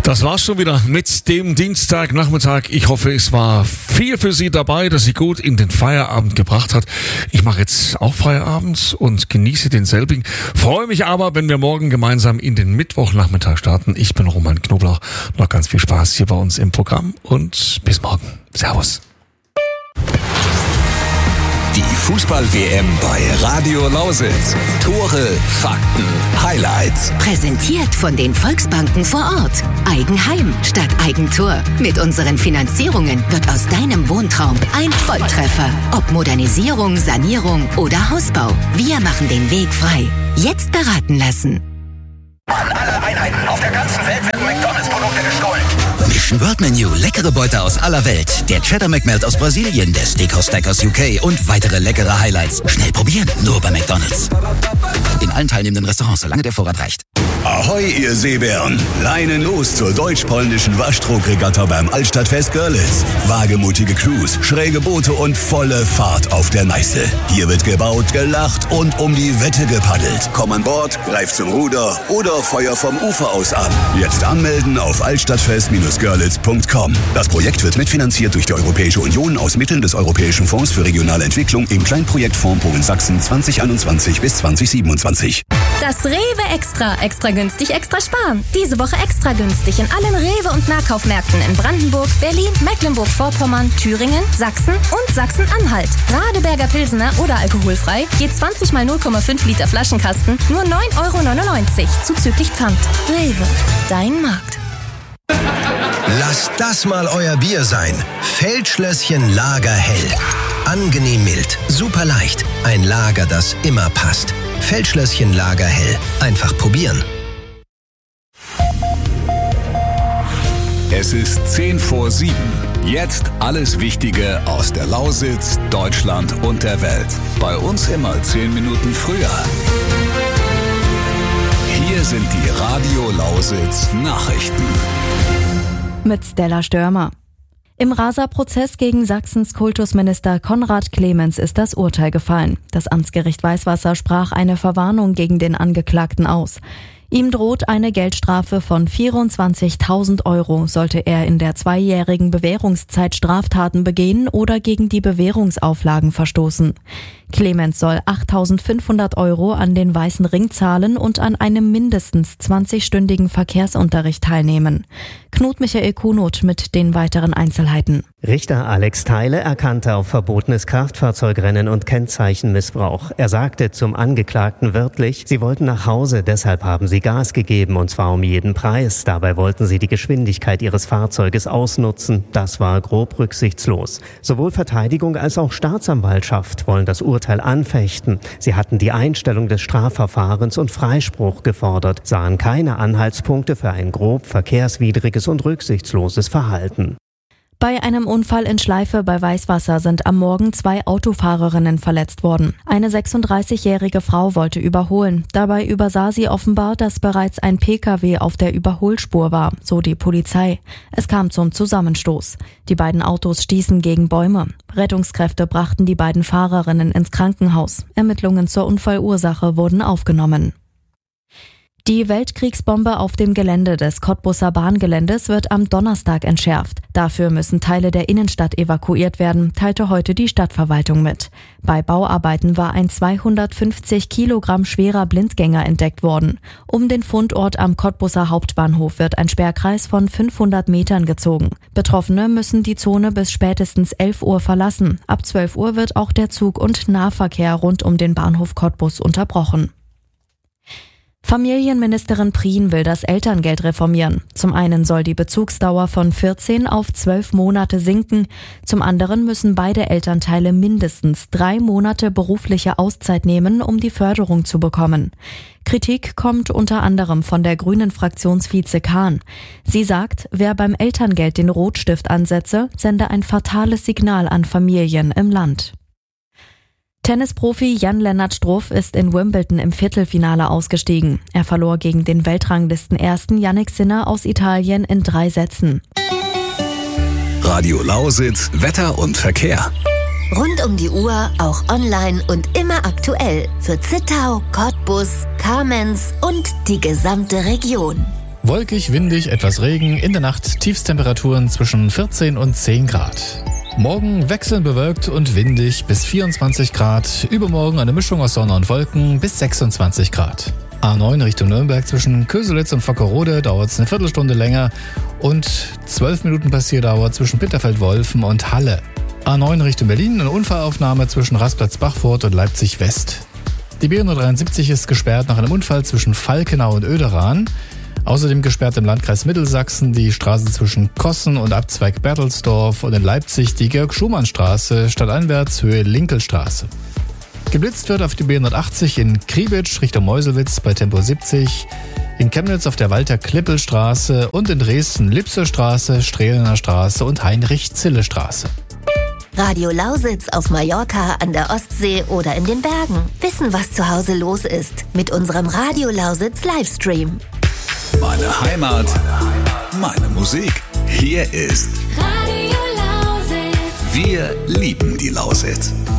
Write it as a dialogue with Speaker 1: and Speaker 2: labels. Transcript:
Speaker 1: Das war's schon wieder mit dem Dienstagnachmittag. Ich hoffe, es war viel für Sie dabei, dass Sie gut in den Feierabend gebracht hat. Ich mache jetzt auch Feierabend und genieße denselbigen. Freue mich aber, wenn wir morgen gemeinsam in den Mittwochnachmittag starten. Ich bin Roman Knoblauch. Noch ganz viel Spaß hier bei uns im Programm und bis morgen. Servus.
Speaker 2: Die Fußball-WM bei Radio Lausitz. Tore, Fakten, Highlights.
Speaker 3: Präsentiert von den Volksbanken vor Ort. Eigenheim statt Eigentor. Mit unseren Finanzierungen wird aus deinem Wohntraum ein Volltreffer. Ob Modernisierung, Sanierung oder Hausbau. Wir machen den Weg frei. Jetzt beraten lassen.
Speaker 4: An alle Einheiten auf der ganzen Welt werden McDonalds-Produkte gestohlen.
Speaker 5: Mission World Menu, leckere Beute aus aller Welt. Der Cheddar McMelt aus Brasilien, der Steakhouse Stack aus UK und weitere leckere Highlights. Schnell probieren, nur bei McDonalds. In allen teilnehmenden Restaurants, solange der Vorrat reicht.
Speaker 2: Ahoi, ihr Seebären! Leinen los zur deutsch-polnischen Waschtrogregatta beim Altstadtfest Görlitz. Wagemutige Crews, schräge Boote und volle Fahrt auf der Neiße. Hier wird gebaut, gelacht und um die Wette gepaddelt. Komm an Bord, greif zum Ruder oder Feuer vom Ufer aus an. Jetzt anmelden auf altstadtfest-görlitz.com. Das Projekt wird mitfinanziert durch die Europäische Union aus Mitteln des Europäischen Fonds für regionale Entwicklung im Kleinprojektfonds Polen-Sachsen 2021 bis 2027.
Speaker 6: Das Rewe Extra. Extra günstig, extra sparen. Diese Woche extra günstig in allen Rewe- und Nahkaufmärkten in Brandenburg, Berlin, Mecklenburg-Vorpommern, Thüringen, Sachsen und Sachsen-Anhalt. Radeberger Pilsener oder alkoholfrei, je 20 mal 0,5 Liter Flaschenkasten, nur 9,99 € zuzüglich Pfand. Rewe, dein Markt.
Speaker 7: Lasst das mal euer Bier sein. Feldschlösschen Lager Hell. Angenehm mild, super leicht. Ein Lager, das immer passt. Feldschlösschen Lager Hell. Einfach probieren.
Speaker 2: Es ist 6:50. Jetzt alles Wichtige aus der Lausitz, Deutschland und der Welt. Bei uns immer 10 Minuten früher. Hier sind die Radio Lausitz Nachrichten.
Speaker 8: Mit Stella Störmer. Im Rasa-Prozess gegen Sachsens Kultusminister Konrad Clemens ist das Urteil gefallen. Das Amtsgericht Weißwasser sprach eine Verwarnung gegen den Angeklagten aus. Ihm droht eine Geldstrafe von 24.000 €, sollte er in der 2-jährigen Bewährungszeit Straftaten begehen oder gegen die Bewährungsauflagen verstoßen. Clemens soll 8.500 € an den Weißen Ring zahlen und an einem mindestens 20-stündigen Verkehrsunterricht teilnehmen. Knut Michael Kunot mit den weiteren Einzelheiten.
Speaker 9: Richter Alex Theile erkannte auf verbotenes Kraftfahrzeugrennen und Kennzeichenmissbrauch. Er sagte zum Angeklagten wörtlich, sie wollten nach Hause, deshalb haben sie Gas gegeben und zwar um jeden Preis. Dabei wollten sie die Geschwindigkeit ihres Fahrzeuges ausnutzen. Das war grob rücksichtslos. Sowohl Verteidigung als auch Staatsanwaltschaft wollen das Urteil anfechten. Sie hatten die Einstellung des Strafverfahrens und Freispruch gefordert, sahen keine Anhaltspunkte für ein grob verkehrswidriges und rücksichtsloses Verhalten.
Speaker 8: Bei einem Unfall in Schleife bei Weißwasser sind am Morgen 2 Autofahrerinnen verletzt worden. Eine 36-jährige Frau wollte überholen. Dabei übersah sie offenbar, dass bereits ein Pkw auf der Überholspur war, so die Polizei. Es kam zum Zusammenstoß. Die beiden Autos stießen gegen Bäume. Rettungskräfte brachten die beiden Fahrerinnen ins Krankenhaus. Ermittlungen zur Unfallursache wurden aufgenommen. Die Weltkriegsbombe auf dem Gelände des Cottbuser Bahngeländes wird am Donnerstag entschärft. Dafür müssen Teile der Innenstadt evakuiert werden, teilte heute die Stadtverwaltung mit. Bei Bauarbeiten war ein 250 Kilogramm schwerer Blindgänger entdeckt worden. Um den Fundort am Cottbuser Hauptbahnhof wird ein Sperrkreis von 500 Metern gezogen. Betroffene müssen die Zone bis spätestens 11 Uhr verlassen. Ab 12 Uhr wird auch der Zug- und Nahverkehr rund um den Bahnhof Cottbus unterbrochen. Familienministerin Prien will das Elterngeld reformieren. Zum einen soll die Bezugsdauer von 14 auf 12 Monate sinken. Zum anderen müssen beide Elternteile mindestens 3 Monate berufliche Auszeit nehmen, um die Förderung zu bekommen. Kritik kommt unter anderem von der grünen Fraktionsvize Kahn. Sie sagt, wer beim Elterngeld den Rotstift ansetze, sende ein fatales Signal an Familien im Land. Tennisprofi Jan-Lennart Struff ist in Wimbledon im Viertelfinale ausgestiegen. Er verlor gegen den Weltranglisten-Ersten Jannik Sinner aus Italien in 3 Sätzen.
Speaker 2: Radio Lausitz, Wetter und Verkehr.
Speaker 3: Rund um die Uhr, auch online und immer aktuell für Zittau, Cottbus, Kamenz und die gesamte Region.
Speaker 10: Wolkig, windig, etwas Regen, in der Nacht Tiefstemperaturen zwischen 14 und 10 Grad. Morgen wechselnd bewölkt und windig bis 24 Grad, übermorgen eine Mischung aus Sonne und Wolken bis 26 Grad. A9 Richtung Nürnberg zwischen Köselitz und Vockerode dauert es eine Viertelstunde länger und 12 Minuten Passierdauer zwischen Bitterfeld-Wolfen und Halle. A9 Richtung Berlin eine Unfallaufnahme zwischen Rasplatz-Bachfurt und Leipzig-West. Die B173 ist gesperrt nach einem Unfall zwischen Falkenau und Oederan. Außerdem gesperrt im Landkreis Mittelsachsen die Straßen zwischen Kossen und Abzweig Bertelsdorf und in Leipzig die Georg-Schumann-Straße stadteinwärts Höhe Linkelstraße. Geblitzt wird auf die B180 in Kriebitsch Richtung Meuselwitz bei Tempo 70, in Chemnitz auf der Walter-Klippel-Straße und in Dresden Lipser-Straße, Strehlener Straße und Heinrich-Zille-Straße.
Speaker 11: Radio Lausitz auf Mallorca, an der Ostsee oder in den Bergen. Wissen, was zu Hause los ist mit unserem Radio Lausitz Livestream.
Speaker 2: Meine Heimat, meine Musik. Hier ist
Speaker 12: Radio Lausitz.
Speaker 2: Wir lieben die Lausitz.